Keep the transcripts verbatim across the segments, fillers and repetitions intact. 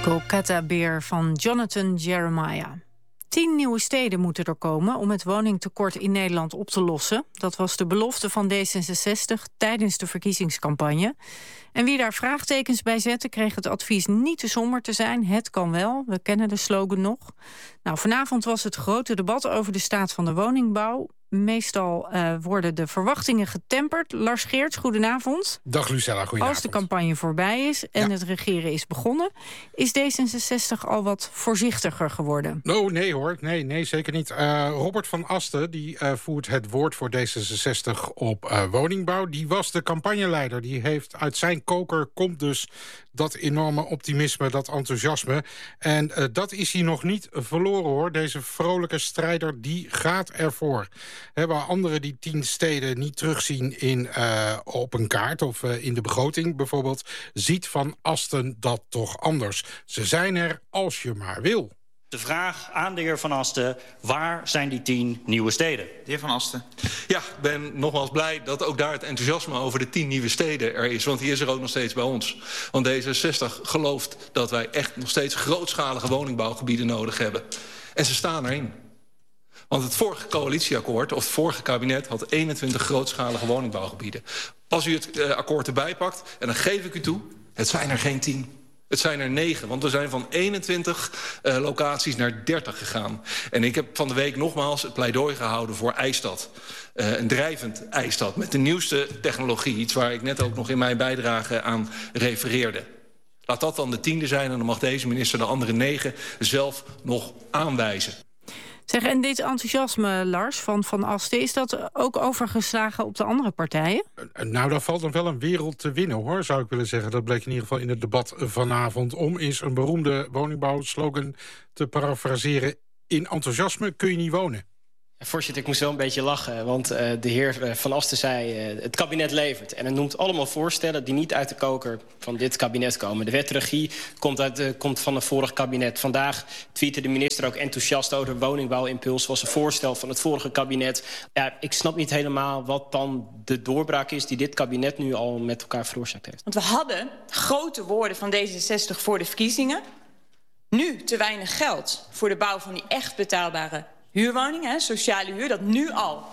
Kolkata-beer van Jonathan Jeremiah. Tien nieuwe steden moeten er komen om het woningtekort in Nederland op te lossen. Dat was de belofte van D zesenzestig tijdens de verkiezingscampagne. En wie daar vraagtekens bij zette, kreeg het advies niet te somber te zijn. Het kan wel, we kennen de slogan nog. Nou, vanavond was het grote debat over de staat van de woningbouw. Meestal uh, worden de verwachtingen getemperd. Lars Geerts, goedenavond. Dag Lucella, goedenavond. Als de campagne voorbij is en ja. het regeren is begonnen, is D zesenzestig al wat voorzichtiger geworden? Oh, nee hoor, nee, nee zeker niet. Uh, Robert van Asten die, uh, voert het woord voor D zesenzestig op uh, woningbouw. Die was de campagneleider. Die heeft uit zijn koker komt dus dat enorme optimisme, dat enthousiasme. En uh, dat is hij nog niet verloren hoor. Deze vrolijke strijder, die gaat ervoor. He, waar anderen die tien steden niet terugzien in, uh, op een kaart of uh, in de begroting bijvoorbeeld, ziet Van Asten dat toch anders. Ze zijn er als je maar wil. De vraag aan de heer Van Asten, waar zijn die tien nieuwe steden? De heer Van Asten. Ja, ik ben nogmaals blij dat ook daar het enthousiasme over de tien nieuwe steden er is. Want die is er ook nog steeds bij ons. Want D zesenzestig gelooft dat wij echt nog steeds grootschalige woningbouwgebieden nodig hebben. En ze staan erin. Want het vorige coalitieakkoord, of het vorige kabinet, had eenentwintig grootschalige woningbouwgebieden. Als u het uh, akkoord erbij pakt, en dan geef ik u toe, het zijn er geen tien. Het zijn er negen, want we zijn van eenentwintig uh, locaties naar dertig gegaan. En ik heb van de week nogmaals het pleidooi gehouden voor IJsstad. Uh, een drijvend IJsstad met de nieuwste technologie. Iets waar ik net ook nog in mijn bijdrage aan refereerde. Laat dat dan de tiende zijn en dan mag deze minister de andere negen zelf nog aanwijzen. Zeg, en dit enthousiasme, Lars, van Van Asten, is dat ook overgeslagen op de andere partijen? Nou, daar valt nog wel een wereld te winnen, hoor, zou ik willen zeggen. Dat bleek in ieder geval in het debat vanavond. Om eens een beroemde woningbouwslogan te parafraseren: in enthousiasme kun je niet wonen. Voorzitter, ik moest wel een beetje lachen, want uh, de heer Van Asten zei uh, het kabinet levert. En hij noemt allemaal voorstellen die niet uit de koker van dit kabinet komen. De wet regie komt, uit, uh, komt van het vorige kabinet. Vandaag tweette de minister ook enthousiast over woningbouwimpuls. Was een voorstel van het vorige kabinet. Ja, ik snap niet helemaal wat dan de doorbraak is die dit kabinet nu al met elkaar veroorzaakt heeft. Want we hadden grote woorden van D zesenzestig voor de verkiezingen. Nu te weinig geld voor de bouw van die echt betaalbare huurwoning, hè, sociale huur, dat nu al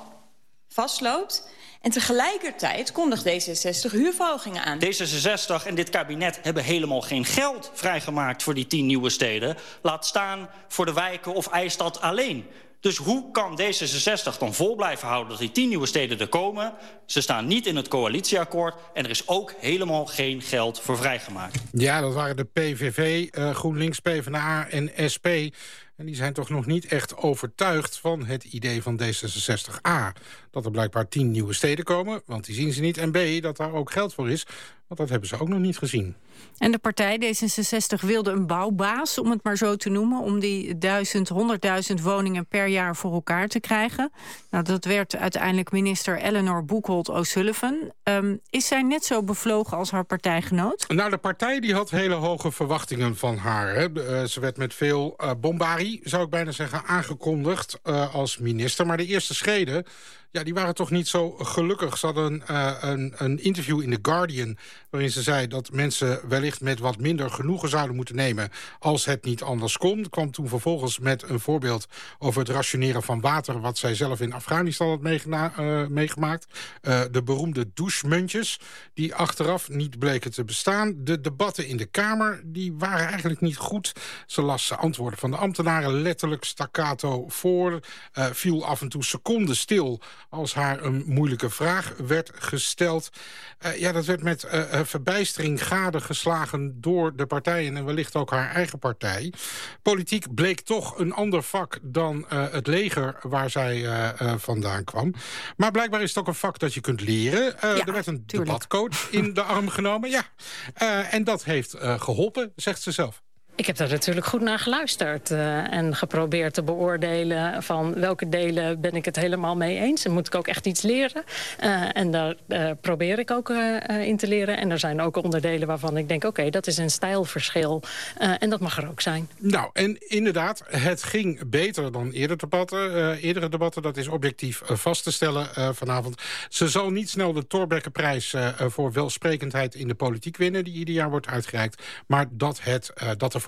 vastloopt. En tegelijkertijd kondigt D zesenzestig huurverhogingen aan. D zesenzestig en dit kabinet hebben helemaal geen geld vrijgemaakt voor die tien nieuwe steden. Laat staan voor de wijken of IJsstad alleen. Dus hoe kan D zesenzestig dan vol blijven houden dat die tien nieuwe steden er komen? Ze staan niet in het coalitieakkoord en er is ook helemaal geen geld voor vrijgemaakt. Ja, dat waren de P V V, uh, GroenLinks, PvdA en S P. En die zijn toch nog niet echt overtuigd van het idee van D zesenzestig. A, dat er blijkbaar tien nieuwe steden komen, want die zien ze niet. En B, dat daar ook geld voor is, want dat hebben ze ook nog niet gezien. En de partij D zesenzestig wilde een bouwbaas, om het maar zo te noemen, om die duizend, honderdduizend woningen per jaar voor elkaar te krijgen. Nou, dat werd uiteindelijk minister Eleanor Boekholt O'Sullivan. Um, is zij net zo bevlogen als haar partijgenoot? Nou, de partij die had hele hoge verwachtingen van haar. Hè. Uh, ze werd met veel uh, bombarie, zou ik bijna zeggen, aangekondigd uh, als minister. Maar de eerste schreden, ja, die waren toch niet zo gelukkig. Ze hadden uh, een, een interview in The Guardian waarin ze zei dat mensen wellicht met wat minder genoegen zouden moeten nemen als het niet anders kon. Kwam toen vervolgens met een voorbeeld over het rationeren van water, wat zij zelf in Afghanistan had meegena- uh, meegemaakt. Uh, de beroemde douchemuntjes, die achteraf niet bleken te bestaan. De debatten in de Kamer, die waren eigenlijk niet goed. Ze las antwoorden van de ambtenaren letterlijk staccato voor. Uh, viel af en toe seconden stil als haar een moeilijke vraag werd gesteld. Uh, ja, dat werd met uh, verbijstering gadegeslagen door de partijen en wellicht ook haar eigen partij. Politiek bleek toch een ander vak dan uh, het leger waar zij uh, uh, vandaan kwam. Maar blijkbaar is het ook een vak dat je kunt leren. Uh, ja, er werd een tuurlijk. debatcoach in de arm genomen. Ja. Uh, en dat heeft uh, geholpen, zegt ze zelf. Ik heb daar natuurlijk goed naar geluisterd uh, en geprobeerd te beoordelen van welke delen ben ik het helemaal mee eens. En moet ik ook echt iets leren. Uh, en daar uh, probeer ik ook uh, in te leren. En er zijn ook onderdelen waarvan ik denk, oké, okay, dat is een stijlverschil. Uh, en dat mag er ook zijn. Nou, en inderdaad, het ging beter dan eerder debatten. Uh, eerdere debatten, dat is objectief uh, vast te stellen uh, vanavond. Ze zal niet snel de Thorbecke-prijs uh, voor welsprekendheid in de politiek winnen, die ieder jaar wordt uitgereikt. Maar dat, het, uh, dat er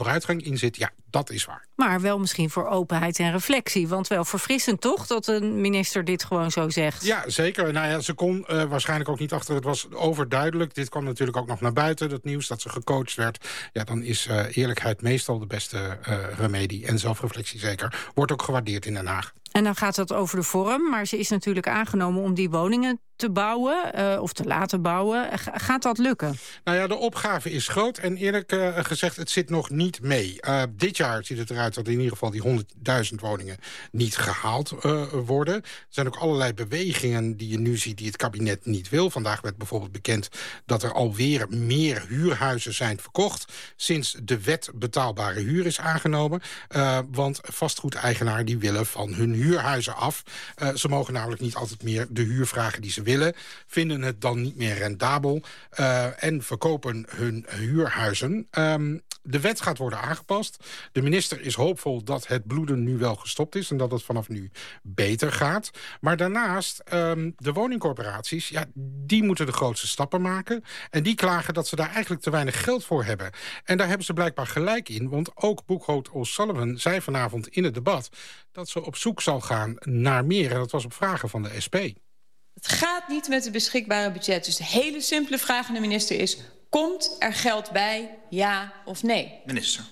vooruitgang in zit. Ja, dat is waar. Maar wel misschien voor openheid en reflectie. Want wel verfrissend toch dat een minister dit gewoon zo zegt? Ja, zeker. Nou ja, ze kon uh, waarschijnlijk ook niet achter. Het was overduidelijk. Dit kwam natuurlijk ook nog naar buiten, dat nieuws dat ze gecoacht werd. Ja, dan is uh, eerlijkheid meestal de beste uh, remedie. En zelfreflectie zeker. Wordt ook gewaardeerd in Den Haag. En dan gaat het over de vorm. Maar ze is natuurlijk aangenomen om die woningen te bouwen. Uh, of te laten bouwen. G- gaat dat lukken? Nou ja, de opgave is groot. En eerlijk uh, gezegd, het zit nog niet mee. Uh, dit jaar ziet het eruit dat in ieder geval die honderdduizend woningen niet gehaald uh, worden. Er zijn ook allerlei bewegingen die je nu ziet die het kabinet niet wil. Vandaag werd bijvoorbeeld bekend dat er alweer meer huurhuizen zijn verkocht sinds de wet betaalbare huur is aangenomen. Uh, want vastgoedeigenaren die willen van hun huurhuizen af. Uh, ze mogen namelijk niet altijd meer de huur vragen die ze willen, vinden het dan niet meer rendabel uh, en verkopen hun huurhuizen. Um, de wet gaat worden aangepast. De minister is hoopvol dat het bloeden nu wel gestopt is en dat het vanaf nu beter gaat. Maar daarnaast, um, de woningcorporaties, ja, die moeten de grootste stappen maken. En die klagen dat ze daar eigenlijk te weinig geld voor hebben. En daar hebben ze blijkbaar gelijk in, want ook boekhoud O'Sullivan zei vanavond in het debat dat ze op zoek zal gaan naar meer. En dat was op vragen van de S P. Het gaat niet met het beschikbare budget. Dus de hele simpele vraag aan de minister is: komt er geld bij, ja of nee? Minister.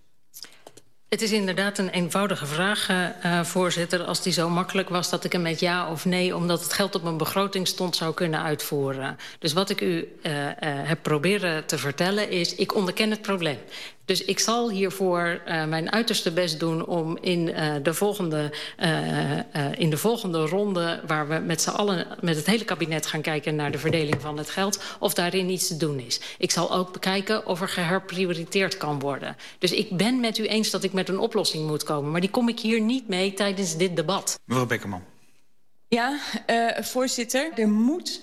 Het is inderdaad een eenvoudige vraag, uh, voorzitter. Als die zo makkelijk was dat ik hem met ja of nee, omdat het geld op mijn begroting stond, zou kunnen uitvoeren. Dus wat ik u uh, uh, heb proberen te vertellen is, ik onderken het probleem. Dus ik zal hiervoor uh, mijn uiterste best doen om in, uh, de volgende, uh, uh, in de volgende ronde, waar we met z'n allen, met het hele kabinet gaan kijken naar de verdeling van het geld, of daarin iets te doen is. Ik zal ook bekijken of er geherprioriteerd kan worden. Dus ik ben met u eens dat ik met een oplossing moet komen, maar die kom ik hier niet mee tijdens dit debat. Mevrouw Beckerman. Ja, uh, voorzitter, er moet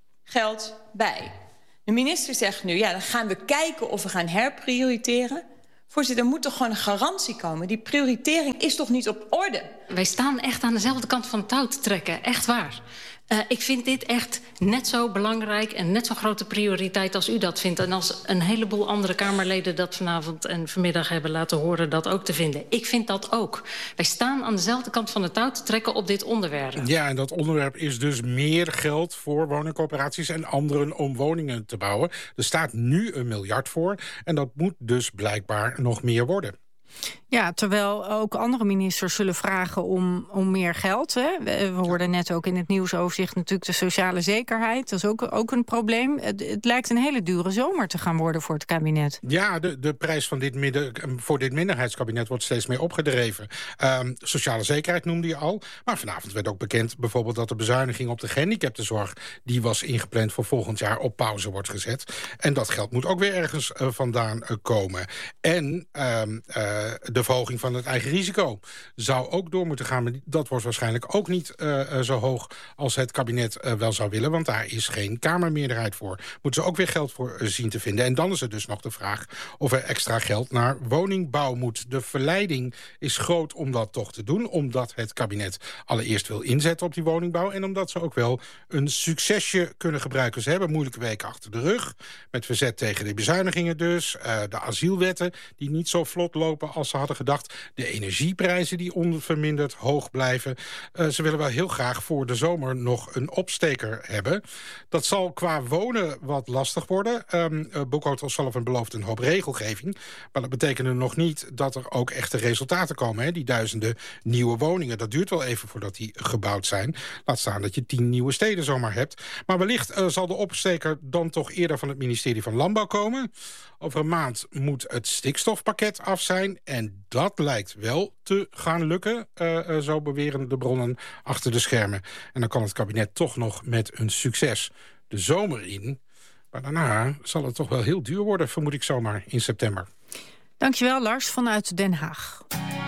geld bij. De minister zegt nu, ja, dan gaan we kijken of we gaan herprioriteren. Voorzitter, er moet toch gewoon een garantie komen. Die prioritering is toch niet op orde? Wij staan echt aan dezelfde kant van het touw te trekken, echt waar. Uh, ik vind dit echt net zo belangrijk en net zo'n grote prioriteit als u dat vindt. En als een heleboel andere Kamerleden dat vanavond en vanmiddag hebben laten horen dat ook te vinden. Ik vind dat ook. Wij staan aan dezelfde kant van het touw te trekken op dit onderwerp. Ja, en dat onderwerp is dus meer geld voor woningcorporaties en anderen om woningen te bouwen. Er staat nu een miljard voor en dat moet dus blijkbaar nog meer worden. Ja, terwijl ook andere ministers zullen vragen om, om meer geld. Hè. We, we hoorden net ook in het nieuwsoverzicht natuurlijk de sociale zekerheid. Dat is ook, ook een probleem. Het, het lijkt een hele dure zomer te gaan worden voor het kabinet. Ja, de, de prijs van dit midden, voor dit minderheidskabinet wordt steeds meer opgedreven. Um, sociale zekerheid noemde je al. Maar vanavond werd ook bekend bijvoorbeeld dat de bezuiniging op de gehandicaptenzorg, die was ingepland voor volgend jaar, op pauze wordt gezet. En dat geld moet ook weer ergens uh, vandaan uh, komen. En um, uh, de verhoging van het eigen risico zou ook door moeten gaan. Maar dat wordt waarschijnlijk ook niet uh, zo hoog als het kabinet uh, wel zou willen. Want daar is geen Kamermeerderheid voor. Moeten ze ook weer geld voor uh, zien te vinden. En dan is er dus nog de vraag of er extra geld naar woningbouw moet. De verleiding is groot om dat toch te doen. Omdat het kabinet allereerst wil inzetten op die woningbouw. En omdat ze ook wel een succesje kunnen gebruiken. Ze hebben moeilijke weken achter de rug. Met verzet tegen de bezuinigingen dus. Uh, de asielwetten die niet zo vlot lopen als ze hadden gedacht. De energieprijzen die onverminderd hoog blijven. Uh, ze willen wel heel graag voor de zomer nog een opsteker hebben. Dat zal qua wonen wat lastig worden. Um, uh, Boekhoud O'Sullivan belooft een hoop regelgeving. Maar dat betekent nog niet dat er ook echte resultaten komen. Hè? Die duizenden nieuwe woningen. Dat duurt wel even voordat die gebouwd zijn. Laat staan dat je tien nieuwe steden zomaar hebt. Maar wellicht uh, zal de opsteker dan toch eerder van het ministerie van Landbouw komen. Over een maand moet het stikstofpakket af zijn. En dat lijkt wel te gaan lukken, uh, uh, zo beweren de bronnen achter de schermen. En dan kan het kabinet toch nog met een succes de zomer in. Maar daarna zal het toch wel heel duur worden, vermoed ik zomaar, in september. Dankjewel, Lars, vanuit Den Haag.